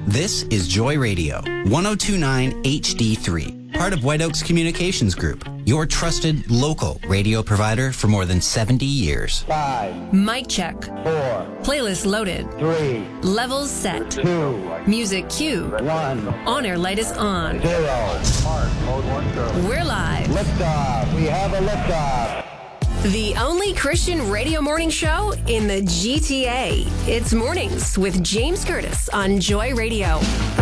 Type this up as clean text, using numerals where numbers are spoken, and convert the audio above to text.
This is Joy Radio, 1029 HD3, part of White Oaks Communications Group, your trusted local radio provider for more than 70 years. 5. Mic check. 4. Playlist loaded. 3. Levels set. 2. Music cue. 1. On-air light is on. 0. Mark, mode 1, go. We're live. Liftoff. We have a liftoff. The only Christian radio morning show in the GTA. It's Mornings with James Curtis on Joy Radio.